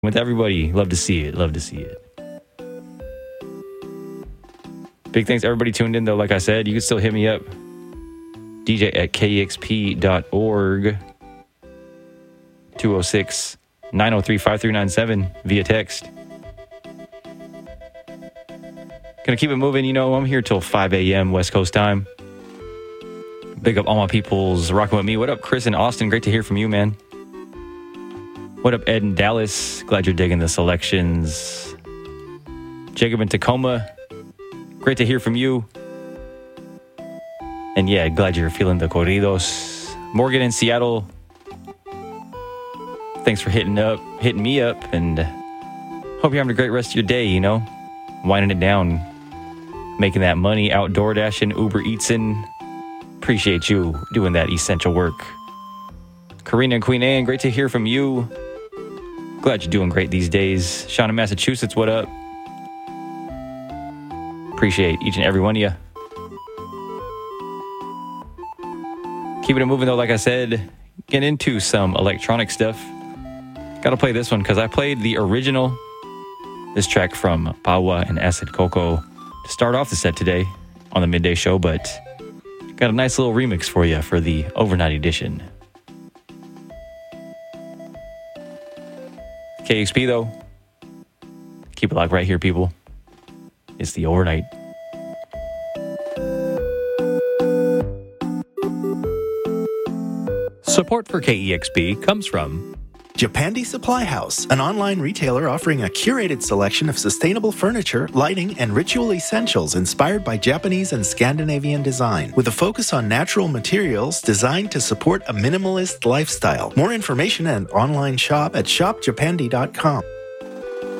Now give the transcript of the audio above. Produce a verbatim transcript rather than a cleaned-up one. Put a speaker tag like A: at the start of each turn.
A: with everybody. Love to see it. Love to see it. Big thanks to everybody tuned in, though. Like I said, you can still hit me up. D J at K E X P dot org. two oh six, nine oh three, five three nine seven via text. Gonna keep it moving. You know, I'm here till five a.m. West Coast time. Big up all my peoples rocking with me. What up, Chris in Austin? Great to hear from you, man. What up, Ed in Dallas? Glad you're digging the selections. Jacob in Tacoma. Great to hear from you. And yeah, glad you're feeling the corridos. Morgan in Seattle. Thanks for hitting up, hitting me up, and hope you're having a great rest of your day, you know? Winding it down, making that money, outdoor dashing, Uber Eatsing. Appreciate you doing that essential work. Karina and Queen Anne, great to hear from you. Glad you're doing great these days. Sean in Massachusetts, what up? Appreciate each and every one of you. Keeping it moving, though, like I said, get into some electronic stuff. Gotta play this one because I played the original, this track from Paua and Acid Coco to start off the set today on the midday show, but got a nice little remix for you for the overnight edition. K X P, though, keep it locked right here, people. It's the overnight.
B: Support for K E X P comes from
C: Japandi Supply House, an online retailer offering a curated selection of sustainable furniture, lighting, and ritual essentials inspired by Japanese and Scandinavian design, with a focus on natural materials designed to support a minimalist lifestyle. More information and online shop at shop japandi dot com.